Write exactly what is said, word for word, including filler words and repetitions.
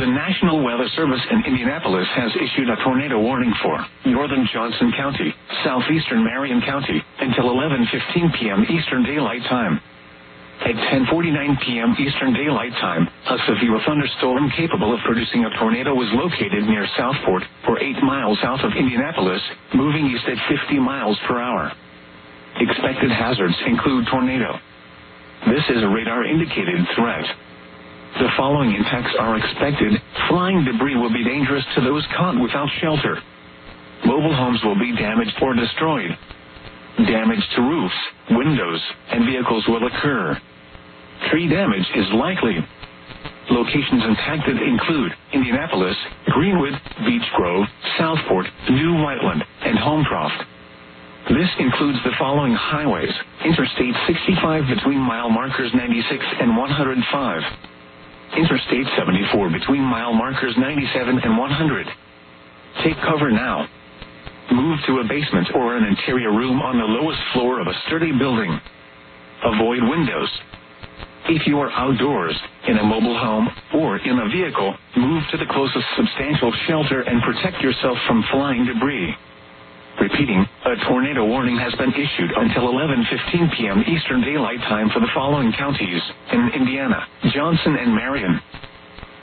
The National Weather Service in Indianapolis has issued a tornado warning for northern Johnson County, southeastern Marion County, until eleven fifteen p.m. Eastern Daylight Time. At ten forty-nine p.m. Eastern Daylight Time, a severe thunderstorm capable of producing a tornado was located near Southport, or eight miles south of Indianapolis, moving east at fifty miles per hour. Expected hazards include tornado. This is a radar-indicated threat. The following impacts are expected. Flying debris will be dangerous to those caught without shelter. Mobile homes will be damaged or destroyed. Damage to roofs, windows, and vehicles will occur. Tree damage is likely. Locations impacted include Indianapolis, Greenwood, Beech Grove, Southport, New Whiteland, and Homecroft. This includes the following highways: Interstate sixty-five between mile markers ninety-six and one hundred five. Interstate seventy-four between mile markers ninety-seven and one hundred. Take cover now. Move to a basement or an interior room on the lowest floor of a sturdy building. Avoid windows. If you are outdoors, in a mobile home, or in a vehicle, move to the closest substantial shelter and protect yourself from flying debris. Repeating, a tornado warning has been issued until eleven fifteen p.m. Eastern Daylight Time for the following counties in Indiana: Johnson and Marion,